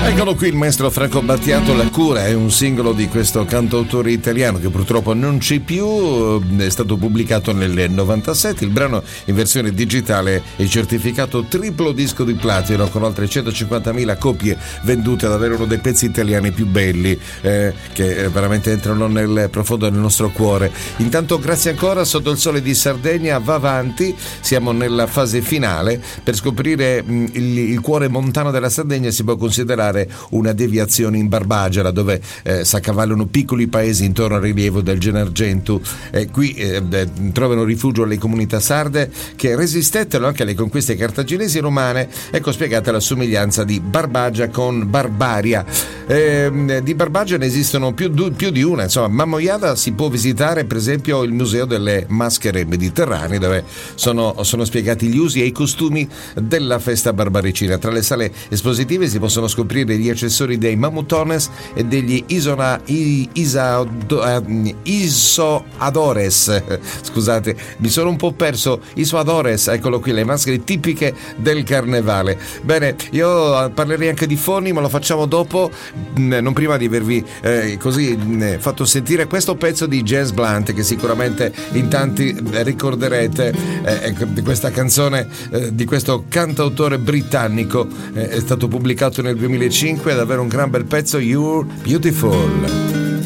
Eccolo qui il maestro Franco Battiato, La cura è un singolo di questo cantautore italiano che purtroppo non c'è più, è stato pubblicato nel 97, il brano in versione digitale è certificato triplo disco di platino con oltre 150.000 copie vendute, ad avere uno dei pezzi italiani più belli che veramente entrano nel profondo del nostro cuore. Intanto grazie ancora, Sotto il sole di Sardegna va avanti, siamo nella fase finale. Per scoprire il cuore montano della Sardegna si può considerare una deviazione in Barbagia, dove s'accavallano piccoli paesi intorno al rilievo del Gennargentu. Qui trovano rifugio le comunità sarde che resistettero anche alle conquiste cartaginesi e romane. Ecco spiegata la somiglianza di Barbagia con Barbaria. Di Barbagia ne esistono più di una, insomma. Mammoiada si può visitare per esempio il museo delle maschere mediterranee, dove sono spiegati gli usi e i costumi della festa barbaricina. Tra le sale espositive si possono scoprire gli accessori dei mamutones e degli isoadores. Scusate, mi sono un po' perso. Isoadores, eccolo qui, le maschere tipiche del carnevale. Bene, io parlerei anche di Fonni, ma lo facciamo dopo, non prima di avervi fatto sentire questo pezzo di James Blunt, che sicuramente in tanti ricorderete. Questa canzone di questo cantautore britannico è stato pubblicato nel 2005, è davvero un gran bel pezzo, You're Beautiful.